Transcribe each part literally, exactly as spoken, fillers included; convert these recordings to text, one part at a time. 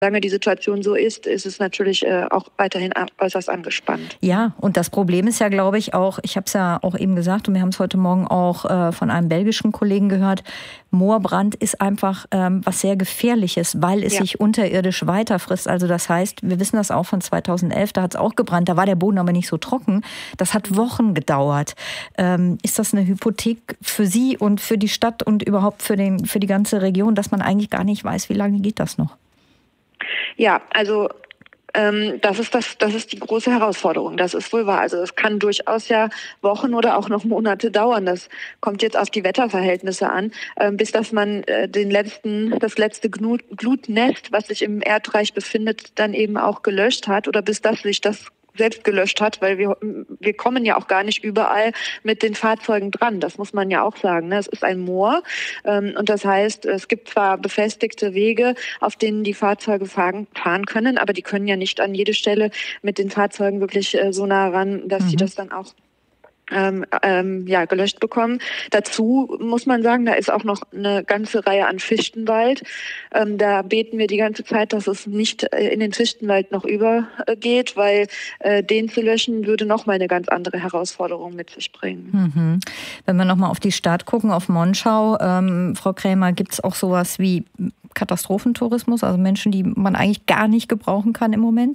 Solange die Situation so ist, ist es natürlich äh, auch weiterhin äußerst angespannt. Ja, und das Problem ist ja, glaube ich, auch, ich habe es ja auch eben gesagt und wir haben es heute Morgen auch äh, von einem belgischen Kollegen gehört, Moorbrand ist einfach ähm, was sehr Gefährliches, weil es ja. sich unterirdisch weiterfrisst. Also das heißt, wir wissen das auch von zweitausendelf, da hat es auch gebrannt, da war der Boden aber nicht so trocken. Das hat Wochen gedauert. Ähm, ist das eine Hypothek für Sie und für die Stadt und überhaupt für, den, für die ganze Region, dass man eigentlich gar nicht weiß, wie lange geht das noch? Ja, also ähm, das ist das, das ist die große Herausforderung. Das ist wohl wahr. Also es kann durchaus ja Wochen oder auch noch Monate dauern. Das kommt jetzt auf die Wetterverhältnisse an, äh, bis dass man äh, den letzten, das letzte Glut, Glutnest, was sich im Erdreich befindet, dann eben auch gelöscht hat oder bis dass sich das selbst gelöscht hat, weil wir wir kommen ja auch gar nicht überall mit den Fahrzeugen dran. Das muss man ja auch sagen. Ne? Es ist ein Moor ähm, und das heißt, es gibt zwar befestigte Wege, auf denen die Fahrzeuge fahren, fahren können, aber die können ja nicht an jede Stelle mit den Fahrzeugen wirklich äh, so nah ran, dass mhm. sie das dann auch Ähm, ähm, ja, gelöscht bekommen. Dazu muss man sagen, da ist auch noch eine ganze Reihe an Fichtenwald. Ähm, da beten wir die ganze Zeit, dass es nicht äh, in den Fichtenwald noch übergeht, weil äh, den zu löschen würde noch mal eine ganz andere Herausforderung mit sich bringen. Mhm. Wenn wir noch mal auf die Stadt gucken, auf Monschau, ähm, Frau Krämer, gibt es auch sowas wie Katastrophentourismus, also Menschen, die man eigentlich gar nicht gebrauchen kann im Moment?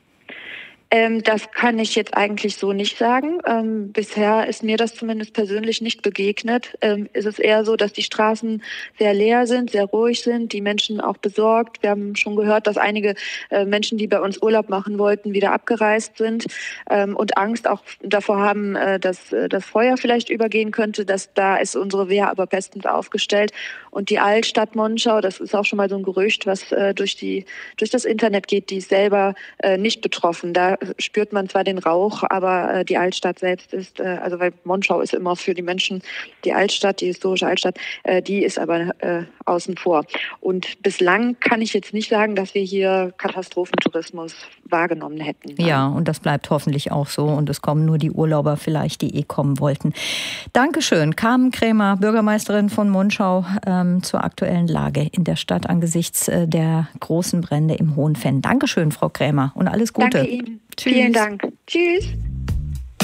Ähm, das kann ich jetzt eigentlich so nicht sagen. Ähm, bisher ist mir das zumindest persönlich nicht begegnet. Ähm, ist es eher so, dass die Straßen sehr leer sind, sehr ruhig sind, die Menschen auch besorgt. Wir haben schon gehört, dass einige äh, Menschen, die bei uns Urlaub machen wollten, wieder abgereist sind ähm, und Angst auch davor haben, äh, dass äh, das Feuer vielleicht übergehen könnte. Dass, da ist unsere Wehr aber bestens aufgestellt. Und die Altstadt Monschau, das ist auch schon mal so ein Gerücht, was äh, durch, die, durch das Internet geht, die ist selber äh, nicht betroffen. Da spürt man zwar den Rauch, aber äh, die Altstadt selbst ist, äh, also weil Monschau ist immer für die Menschen die Altstadt, die historische Altstadt, äh, die ist aber äh, außen vor. Und bislang kann ich jetzt nicht sagen, dass wir hier Katastrophentourismus wahrgenommen hätten. Ja, und das bleibt hoffentlich auch so und es kommen nur die Urlauber vielleicht, die eh kommen wollten. Dankeschön, Carmen Krämer, Bürgermeisterin von Monschau, ähm, zur aktuellen Lage in der Stadt angesichts äh, der großen Brände im Hohenfenn. Dankeschön, Frau Krämer, und alles Gute. Danke Ihnen. Tschüss. Vielen Dank. Tschüss.